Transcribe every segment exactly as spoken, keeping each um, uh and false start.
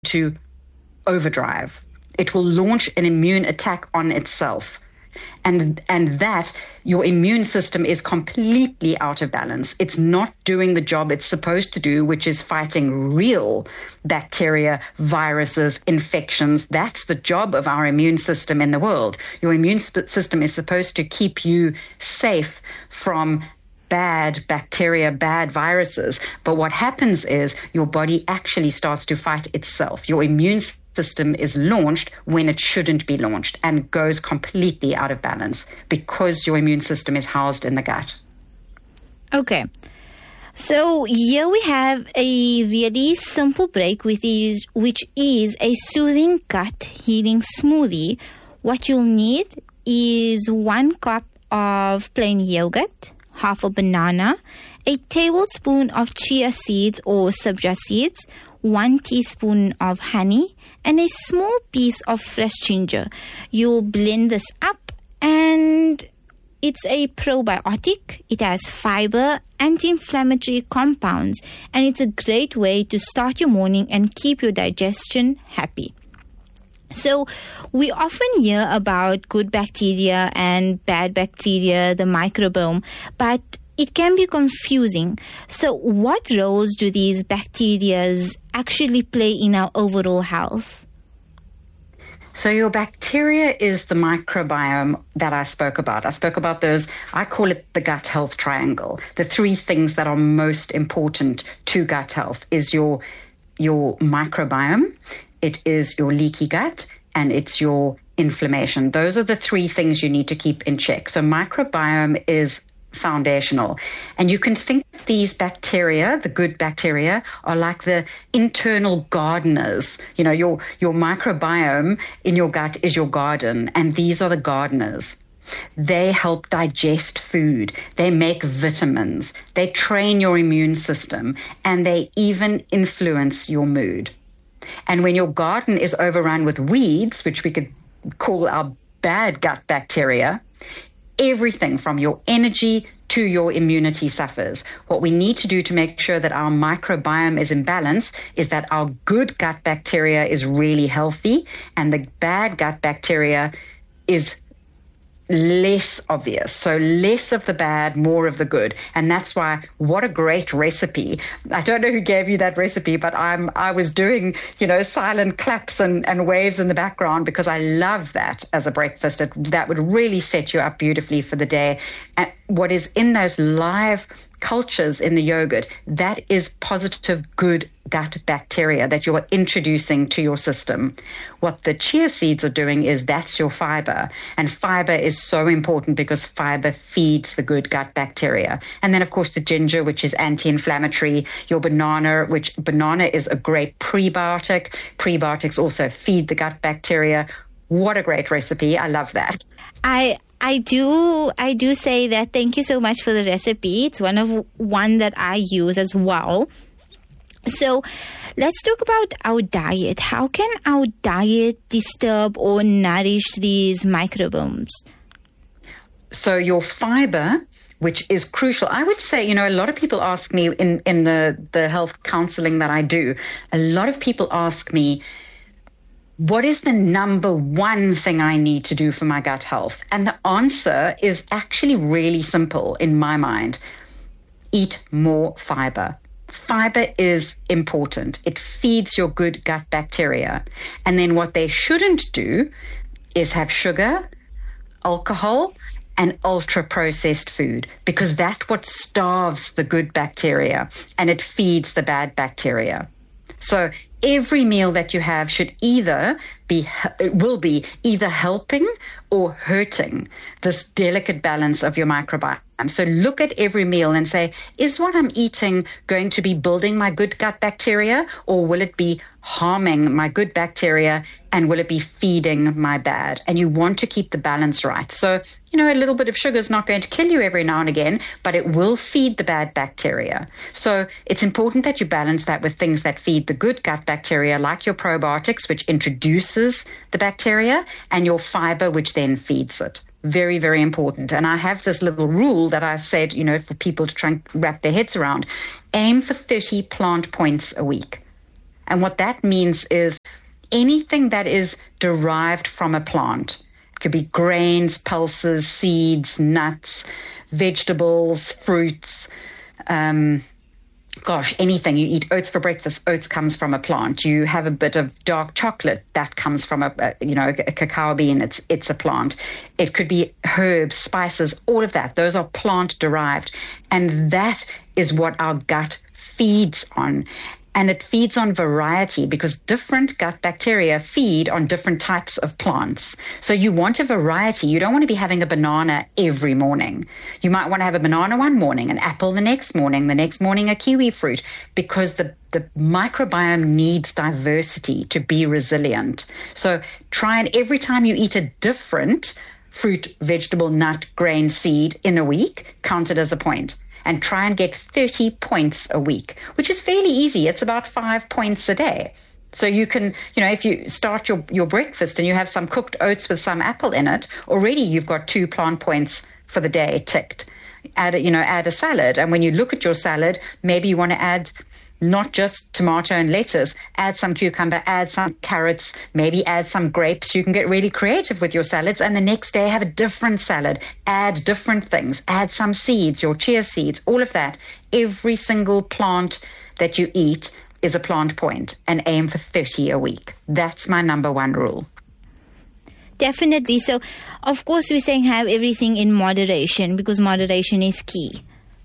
into overdrive. It will launch an immune attack on itself. And and that, your immune system is completely out of balance. It's not doing the job it's supposed to do, which is fighting real bacteria, viruses, infections. That's the job of our immune system in the world. Your immune sp- system is supposed to keep you safe from bad bacteria, bad viruses. But what happens is your body actually starts to fight itself. Your immune system is launched when it shouldn't be launched and goes completely out of balance because your immune system is housed in the gut. Okay. So here we have a really simple break, which is, which is a soothing gut healing smoothie. What you'll need is one cup of plain yogurt, half a banana, a tablespoon of chia seeds or sabja seeds, one teaspoon of honey, and a small piece of fresh ginger. You'll blend this up, and it's a probiotic. It has fiber, anti-inflammatory compounds, and it's a great way to start your morning and keep your digestion happy. So we often hear about good bacteria and bad bacteria, the microbiome, but it can be confusing. So what roles do these bacteria actually play in our overall health? So your bacteria is the microbiome that I spoke about. I spoke about those, I call it the gut health triangle. The three things that are most important to gut health is your, your microbiome, it is your leaky gut, and it's your inflammation. Those are the three things you need to keep in check. So microbiome is foundational. And you can think these bacteria, the good bacteria, are like the internal gardeners. You know, your, your microbiome in your gut is your garden, and these are the gardeners. They help digest food. They make vitamins. They train your immune system, and they even influence your mood. And when your garden is overrun with weeds, which we could call our bad gut bacteria, everything from your energy to your immunity suffers. What we need to do to make sure that our microbiome is in balance is that our good gut bacteria is really healthy and the bad gut bacteria is less obvious. So less of the bad, more of the good. And that's why, what a great recipe. I don't know who gave you that recipe, but I'm, I was doing, you know, silent claps and, and waves in the background because I love that as a breakfast. It, that would really set you up beautifully for the day. And what is in those live cultures in the yogurt, that is positive, good gut bacteria that you are introducing to your system. What the chia seeds are doing is that's your fiber. And fiber is so important because fiber feeds the good gut bacteria. And then, of course, the ginger, which is anti-inflammatory. Your banana, which banana is a great prebiotic. Prebiotics also feed the gut bacteria. What a great recipe. I love that. I I do I do say that thank you so much for the recipe. It's one of one that I use as well. So let's talk about our diet. How can our diet disturb or nourish these microbiomes? So your fiber, which is crucial. I would say, you know, a lot of people ask me in, in the, the health counseling that I do, a lot of people ask me, what is the number one thing I need to do for my gut health? And the answer is actually really simple in my mind. Eat more fiber. Fiber is important. It feeds your good gut bacteria. And then what they shouldn't do is have sugar, alcohol, and ultra-processed food, because that's what starves the good bacteria and it feeds the bad bacteria. So every meal that you have should either be, will be either helping or hurting this delicate balance of your microbiome. So look at every meal and say, is what I'm eating going to be building my good gut bacteria, or will it be harming my good bacteria, and will it be feeding my bad? And you want to keep the balance right. So, you know, a little bit of sugar is not going to kill you every now and again, but it will feed the bad bacteria. So it's important that you balance that with things that feed the good gut bacteria, like your probiotics, which introduces the bacteria, and your fiber, which then feeds it. Very, very important. And I have this little rule that I said, you know, for people to try and wrap their heads around. Aim for thirty plant points a week. And what that means is anything that is derived from a plant. It could be grains, pulses, seeds, nuts, vegetables, fruits, um, gosh, anything. You eat oats for breakfast, oats comes from a plant. You have a bit of dark chocolate, that comes from a, a you know, a cacao bean, it's it's a plant. It could be herbs, spices, all of that. Those are plant derived. And that is what our gut feeds on. And it feeds on variety because different gut bacteria feed on different types of plants. So you want a variety. You don't want to be having a banana every morning. You might want to have a banana one morning, an apple the next morning, the next morning a kiwi fruit, because the, the microbiome needs diversity to be resilient. So try and every time you eat a different fruit, vegetable, nut, grain, seed in a week, count it as a point. And try and get thirty points a week, which is fairly easy. It's about five points a day. So you can, you know, if you start your, your breakfast and you have some cooked oats with some apple in it, already you've got two plant points for the day ticked. Add a, you know, add a salad. And when you look at your salad, maybe you want to add not just tomato and lettuce, add some cucumber, add some carrots, maybe add some grapes. You can get really creative with your salads, and the next day have a different salad, add different things, add some seeds, your chia seeds, all of that. Every single plant that you eat is a plant point, and aim for thirty a week. That's my number one rule. Definitely. So, of course, we're saying have everything in moderation because moderation is key.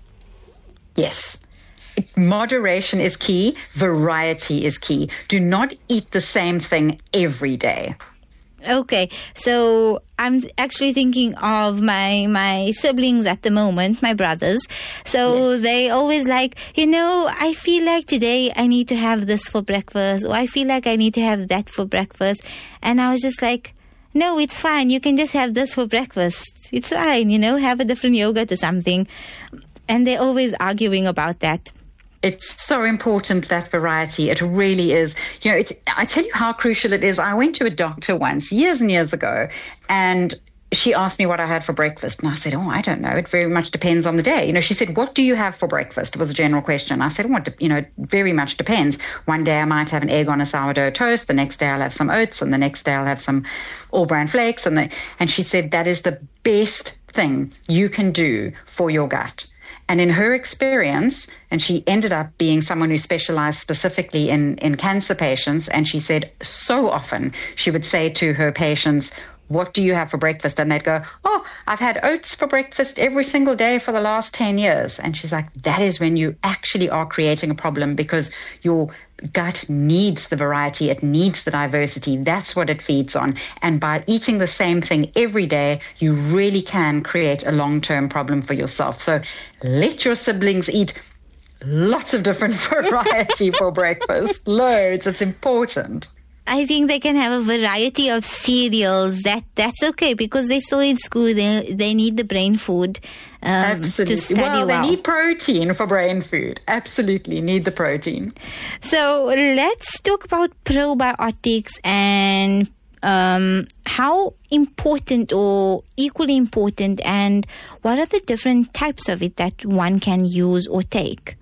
Yes. Moderation is key. Variety is key. Do not eat the same thing every day. Okay, so I'm actually thinking of my my siblings at the moment, my brothers. So yes. They always like, you know, I feel like today I need to have this for breakfast, or I feel like I need to have that for breakfast. And I was just like, no, it's fine. You can just have this for breakfast. It's fine, you know, have a different yogurt or something. And they're always arguing about that. It's so important, that variety. It really is. You know, it's, I tell you how crucial it is. I went to a doctor once, years and years ago, and she asked me what I had for breakfast. And I said, oh, I don't know. It very much depends on the day. You know, she said, what do you have for breakfast? It was a general question. I said, what, you know, it very much depends. One day I might have an egg on a sourdough toast. The next day I'll have some oats. And the next day I'll have some all-bran flakes. And, the, and she said, that is the best thing you can do for your gut. And in her experience, and she ended up being someone who specialized specifically in, in cancer patients, and she said so often she would say to her patients, what do you have for breakfast? And they'd go, oh, I've had oats for breakfast every single day for the last ten years. And she's like, that is when you actually are creating a problem because your gut needs the variety. It needs the diversity. That's what it feeds on. And by eating the same thing every day, you really can create a long-term problem for yourself. So let your siblings eat lots of different variety for breakfast. Loads. It's important. I think they can have a variety of cereals. That that's okay because they're still in school. They they need the brain food um, Absolutely. to study well. Well, they need protein for brain food. Absolutely need the protein. So let's talk about probiotics and um, how important or equally important, and what are the different types of it that one can use or take?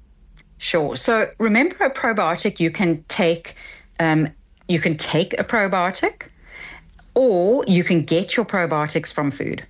Sure. So remember, a probiotic you can take. Um, You can take a probiotic, or you can get your probiotics from food.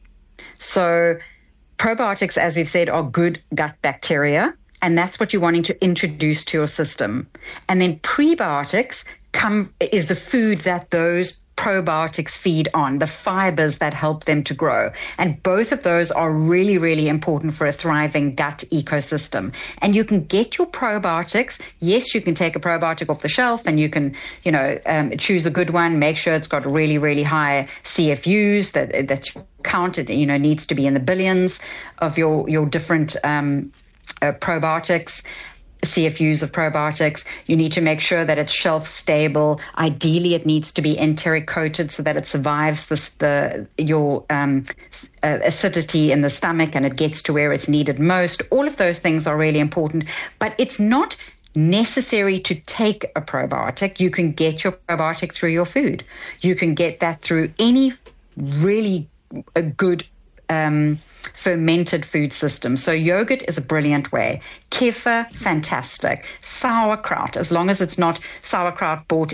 So probiotics, as we've said, are good gut bacteria, and that's what you're wanting to introduce to your system. And then prebiotics come is the food that those probiotics feed on, the fibers that help them to grow. And both of those are really, really important for a thriving gut ecosystem. And you can get your probiotics. Yes, you can take a probiotic off the shelf and you can, you know, um, choose a good one, make sure it's got really, really high C F Us, that that's counted, you know, needs to be in the billions of your, your different um, uh, probiotics. C F Us of probiotics. You need to make sure that it's shelf stable. Ideally, it needs to be enteric coated so that it survives the, the your um, uh, acidity in the stomach and it gets to where it's needed most. All of those things are really important, but it's not necessary to take a probiotic. You can get your probiotic through your food. You can get that through any really a good um fermented food system. So yogurt is a brilliant way. Kefir, fantastic. Sauerkraut, as long as it's not sauerkraut bought